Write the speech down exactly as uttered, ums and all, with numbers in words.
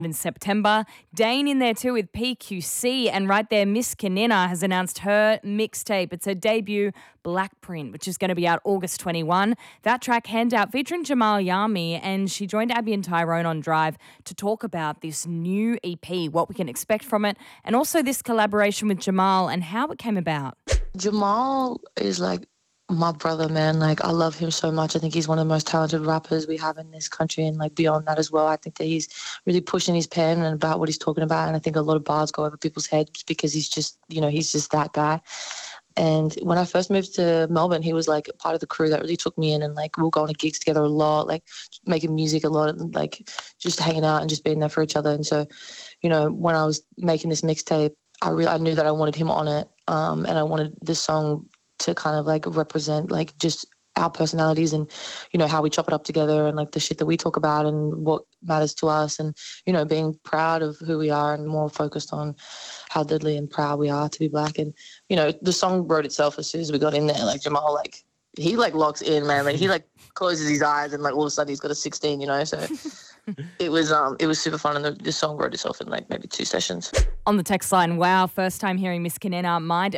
in September. Dane in there too with P Q C, and right there Miss Kanina has announced her mixtape. It's her debut Black Print, which is going to be out August twenty-first. That track, Handout, featuring Jamal Yami, and she joined Abby and Tyrone on Drive to talk about this new E P, what we can expect from it, and also this collaboration with Jamal and how it came about. Jamal is like my brother, man. Like, I love him so much. I think he's one of the most talented rappers we have in this country, and like beyond that as well. I think that he's really pushing his pen and about what he's talking about, and I think a lot of bars go over people's heads because he's just, you know, he's just that guy. And when I first moved to Melbourne, he was like part of the crew that really took me in, and like we were going to gigs together a lot, like making music a lot, and like just hanging out and just being there for each other. And so, you know, when I was making this mixtape, I really I knew that I wanted him on it, um, and I wanted this song to kind of like represent like just our personalities and, you know, how we chop it up together and like the shit that we talk about and what matters to us, and, you know, being proud of who we are and more focused on how deadly and proud we are to be Black. And, you know, the song wrote itself as soon as we got in there. Like Jamal, like he like locks in, man. Like he like closes his eyes and like all of a sudden he's got a sixteen, you know, so it was um it was super fun, and the, the song wrote itself in like maybe two sessions. On the text line, wow, first time hearing Miss Kanina, mind